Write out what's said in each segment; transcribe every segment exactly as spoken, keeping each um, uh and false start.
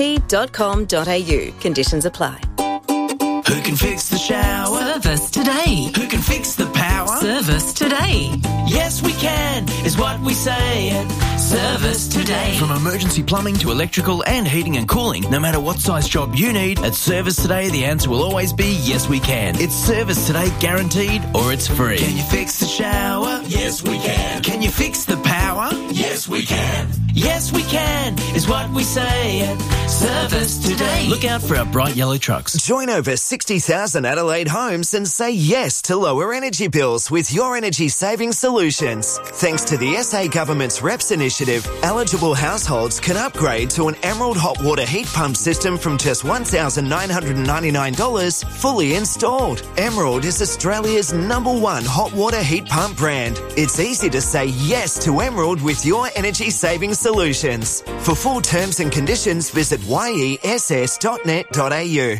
dot com dot a u. Conditions apply. Who can fix the shower? Service today. Who can fix the power? Service today. Yes, we can, is what we say at Service Today. From emergency plumbing to electrical and heating and cooling, no matter what size job you need, at Service Today, the answer will always be yes, we can. It's Service Today guaranteed or it's free. Can you fix the shower? Yes, we can. Can you fix the power? Yes, we can. Yes, we can, is what we say at Service Today. Look out for our bright yellow trucks. Join over sixty thousand Adelaide homes and say yes to lower energy bills with Your Energy Saving Solutions. Thanks to the S A Government's R E P S initiative, eligible households can upgrade to an Emerald hot water heat pump system from just one thousand nine hundred ninety-nine dollars fully installed. Emerald is Australia's number one hot water heat pump brand. It's easy to say yes to Emerald with Your Energy Saving Solutions. For full terms and conditions, visit y e s s dot net dot a u.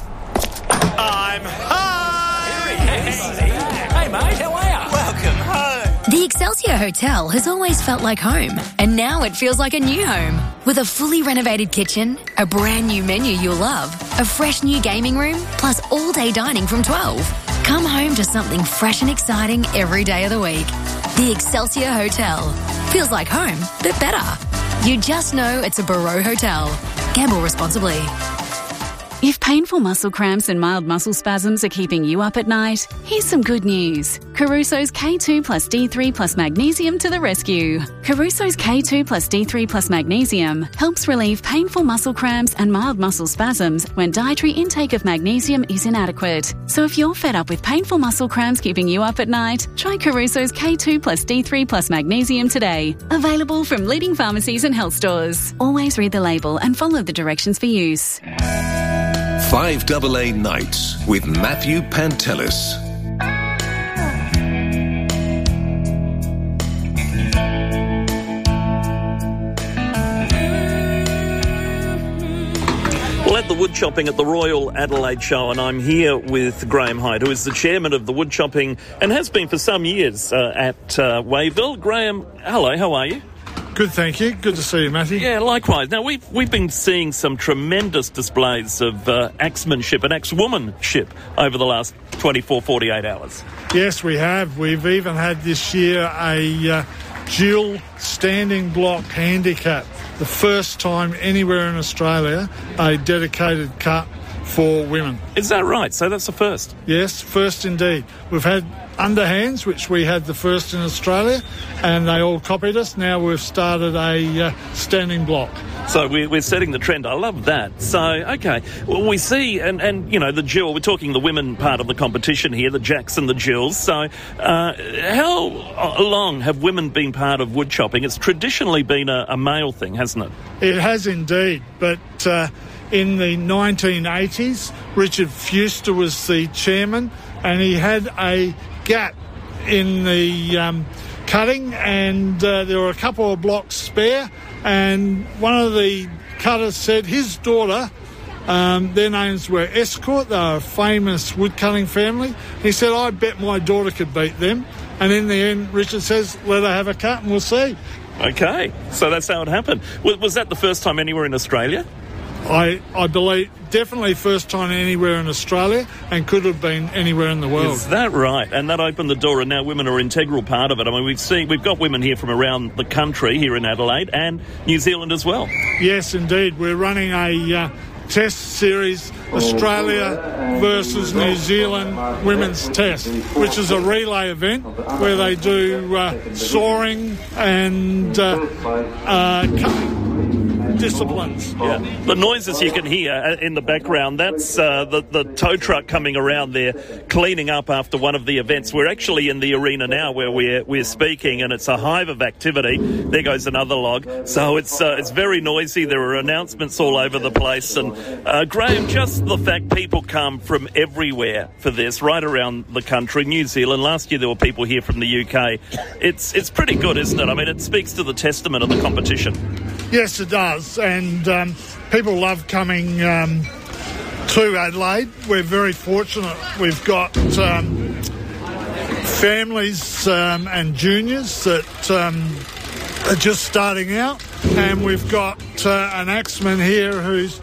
I'm home! Hey, mate, how are you? Welcome home. The Excelsior Hotel has always felt like home, and now it feels like a new home. With a fully renovated kitchen, a brand new menu you'll love, a fresh new gaming room, plus all-day dining from twelve. Come home to something fresh and exciting every day of the week. The Excelsior Hotel. Feels like home, but better. You just know it's a Barreau Hotel. Gamble responsibly. If painful muscle cramps and mild muscle spasms are keeping you up at night, here's some good news. Caruso's K two plus D three plus magnesium to the rescue. Caruso's K two plus D three plus magnesium helps relieve painful muscle cramps and mild muscle spasms when dietary intake of magnesium is inadequate. So if you're fed up with painful muscle cramps keeping you up at night, try Caruso's K two plus D three plus magnesium today. Available from leading pharmacies and health stores. Always read the label and follow the directions for use. five A A Nights with Matthew Pantelis. Well, at the wood chopping at the Royal Adelaide Show, and I'm here with Graham Hyde, who is the chairman of the wood chopping and has been for some years uh, at uh, Wavell. Graham, hello, how are you? Good, thank you. Good to see you, Matthew. Yeah, likewise. Now, we've, we've been seeing some tremendous displays of uh, axemanship and axewomanship over the last twenty-four, forty-eight hours. Yes, we have. We've even had this year a uh, dual standing block handicap. The first time anywhere in Australia a dedicated cut for women. Is that right? So that's the first? Yes, first indeed. We've had underhands, which we had the first in Australia, and they all copied us. Now we've started a uh, standing block. So we're, we're setting the trend. I love that. So, okay. Well, we see, and, and, you know, the Jill, we're talking the women part of the competition here, the Jacks and the Jills. So uh, how long have women been part of wood chopping? It's traditionally been a, a male thing, hasn't it? It has indeed, but uh, in the nineteen eighties, Richard Fewster was the chairman, and he had a gap in the um, cutting, and uh, there were a couple of blocks spare, and one of the cutters said his daughter, um, their names were Escort, they were a famous wood cutting family. He said, I bet my daughter could beat them. And in the end, Richard says, let her have a cut and we'll see. Okay, so that's how it happened. Was, was that the first time anywhere in Australia? I, I believe definitely first time anywhere in Australia, and could have been anywhere in the world. Is that right? And that opened the door, and now women are an integral part of it. I mean, we've seen we've got women here from around the country, here in Adelaide and New Zealand as well. Yes, indeed. We're running a uh, test series, Australia versus New Zealand Women's Test, which is a relay event where they do uh, soaring and uh, uh, cutting disciplines. Yeah. The noises you can hear in the background, that's uh, the, the tow truck coming around there cleaning up after one of the events. We're actually in the arena now where we're we're speaking, and it's a hive of activity. There goes another log. So it's uh, it's very noisy. There are announcements all over the place. And uh, Graham, just the fact people come from everywhere for this, right around the country, New Zealand. Last year there were people here from the U K. It's, it's pretty good, isn't it? I mean, it speaks to the testament of the competition. Yes, it does, and um, people love coming um, to Adelaide. We're very fortunate. We've got um, families um, and juniors that um, are just starting out, and we've got uh, an axeman here who's